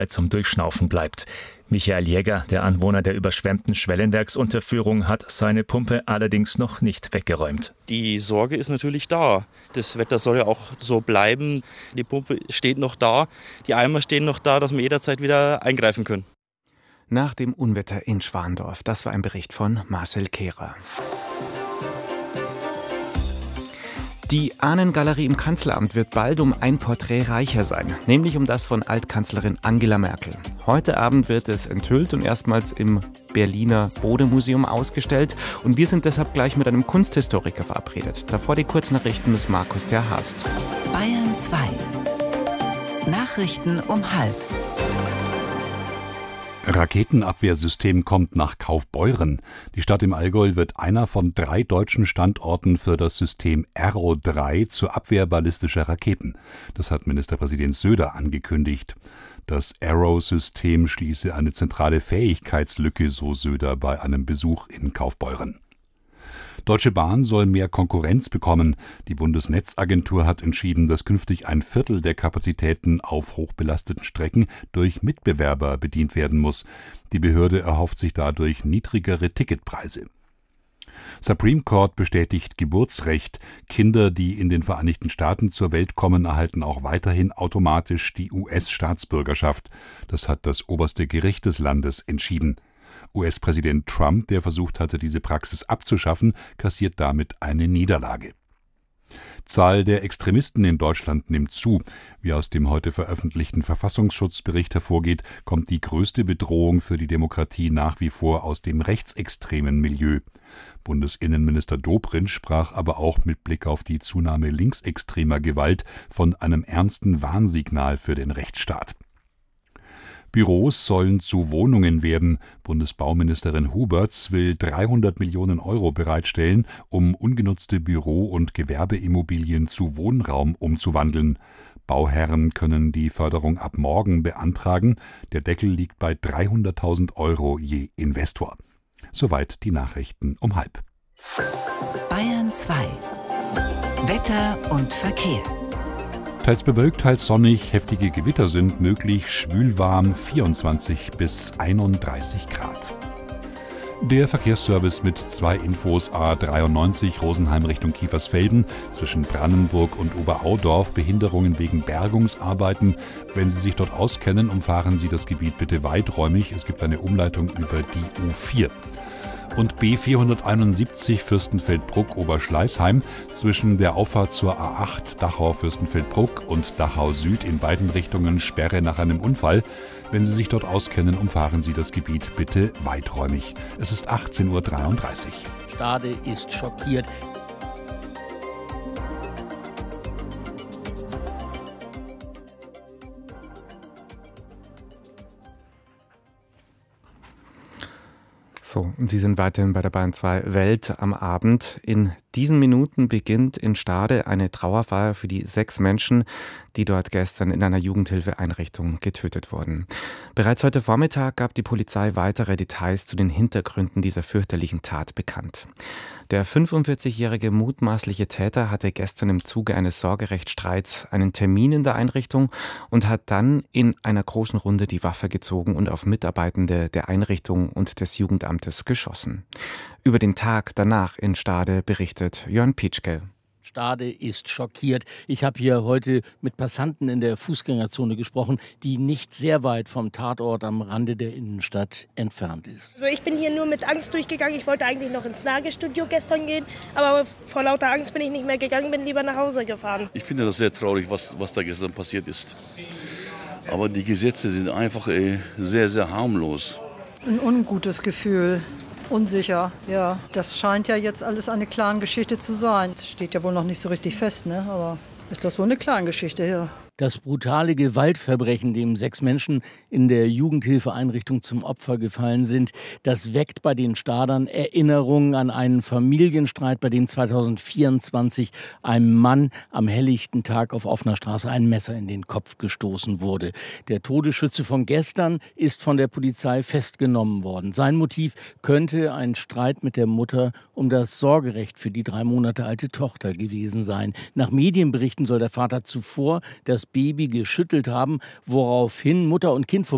zum Durchschnaufen bleibt. Michael Jäger, der Anwohner der überschwemmten Schwellenwerksunterführung, hat seine Pumpe allerdings noch nicht weggeräumt. Die Sorge ist natürlich da. Das Wetter soll ja auch so bleiben. Die Pumpe steht noch da, die Eimer stehen noch da, dass wir jederzeit wieder eingreifen können. Nach dem Unwetter in Schwandorf. Das war ein Bericht von Marcel Kehrer. Die Ahnengalerie im Kanzleramt wird bald um ein Porträt reicher sein, nämlich um das von Altkanzlerin Angela Merkel. Heute Abend wird es enthüllt und erstmals im Berliner Bode-Museum ausgestellt. Und wir sind deshalb gleich mit einem Kunsthistoriker verabredet. Davor die Kurznachrichten des Markus Terhast. Bayern 2. Nachrichten um 12:30. Raketenabwehrsystem kommt nach Kaufbeuren. Die Stadt im Allgäu wird einer von 3 deutschen Standorten für das System Arrow 3 zur Abwehr ballistischer Raketen. Das hat Ministerpräsident Söder angekündigt. Das Arrow-System schließe eine zentrale Fähigkeitslücke, so Söder bei einem Besuch in Kaufbeuren. Deutsche Bahn soll mehr Konkurrenz bekommen. Die Bundesnetzagentur hat entschieden, dass künftig ein Viertel der Kapazitäten auf hochbelasteten Strecken durch Mitbewerber bedient werden muss. Die Behörde erhofft sich dadurch niedrigere Ticketpreise. Supreme Court bestätigt Geburtsrecht. Kinder, die in den Vereinigten Staaten zur Welt kommen, erhalten auch weiterhin automatisch die US-Staatsbürgerschaft. Das hat das oberste Gericht des Landes entschieden. US-Präsident Trump, der versucht hatte, diese Praxis abzuschaffen, kassiert damit eine Niederlage. Zahl der Extremisten in Deutschland nimmt zu. Wie aus dem heute veröffentlichten Verfassungsschutzbericht hervorgeht, kommt die größte Bedrohung für die Demokratie nach wie vor aus dem rechtsextremen Milieu. Bundesinnenminister Dobrindt sprach aber auch mit Blick auf die Zunahme linksextremer Gewalt von einem ernsten Warnsignal für den Rechtsstaat. Büros sollen zu Wohnungen werden. Bundesbauministerin Huberts will 300 Millionen Euro bereitstellen, um ungenutzte Büro- und Gewerbeimmobilien zu Wohnraum umzuwandeln. Bauherren können die Förderung ab morgen beantragen. Der Deckel liegt bei 300.000 Euro je Investor. Soweit die Nachrichten um 12:30. Bayern 2. Wetter und Verkehr. Teils bewölkt, teils sonnig, heftige Gewitter sind möglich, schwülwarm 24 bis 31 Grad. Der Verkehrsservice mit 2 Infos: A93 Rosenheim Richtung Kiefersfelden, zwischen Brannenburg und Oberaudorf Behinderungen wegen Bergungsarbeiten. Wenn Sie sich dort auskennen, umfahren Sie das Gebiet bitte weiträumig. Es gibt eine Umleitung über die U4. Und B471 Fürstenfeldbruck Oberschleißheim, zwischen der Auffahrt zur A8 Dachau-Fürstenfeldbruck und Dachau Süd in beiden Richtungen Sperre nach einem Unfall. Wenn Sie sich dort auskennen, umfahren Sie das Gebiet bitte weiträumig. Es ist 18:33 Uhr. Stade ist schockiert. So, und Sie sind weiterhin bei der Bayern 2 Welt am Abend. In diesen Minuten beginnt in Stade eine Trauerfeier für die 6 Menschen, die dort gestern in einer Jugendhilfeeinrichtung getötet wurden. Bereits heute Vormittag gab die Polizei weitere Details zu den Hintergründen dieser fürchterlichen Tat bekannt. Der 45-jährige mutmaßliche Täter hatte gestern im Zuge eines Sorgerechtsstreits einen Termin in der Einrichtung und hat dann in einer großen Runde die Waffe gezogen und auf Mitarbeitende der Einrichtung und des Jugendamtes geschossen. Über den Tag danach in Stade berichtet Jörn Pietschke. Stade ist schockiert. Ich habe hier heute mit Passanten in der Fußgängerzone gesprochen, die nicht sehr weit vom Tatort am Rande der Innenstadt entfernt ist. Also ich bin hier nur mit Angst durchgegangen. Ich wollte eigentlich noch ins Nagelstudio gestern gehen, aber vor lauter Angst bin ich nicht mehr gegangen, bin lieber nach Hause gefahren. Ich finde das sehr traurig, was da gestern passiert ist. Aber die Gesetze sind einfach sehr, sehr harmlos. Ein ungutes Gefühl. Unsicher, ja. Das scheint ja jetzt alles eine Clan-Geschichte zu sein. Das steht ja wohl noch nicht so richtig fest, ne? Aber ist das wohl eine Clan-Geschichte, ja. Das brutale Gewaltverbrechen, dem 6 Menschen in der Jugendhilfeeinrichtung zum Opfer gefallen sind, das weckt bei den Stadern Erinnerungen an einen Familienstreit, bei dem 2024 einem Mann am helllichten Tag auf offener Straße ein Messer in den Kopf gestoßen wurde. Der Todesschütze von gestern ist von der Polizei festgenommen worden. Sein Motiv könnte ein Streit mit der Mutter um das Sorgerecht für die 3 Monate alte Tochter gewesen sein. Nach Medienberichten soll der Vater zuvor das Baby geschüttelt haben, woraufhin Mutter und Kind vom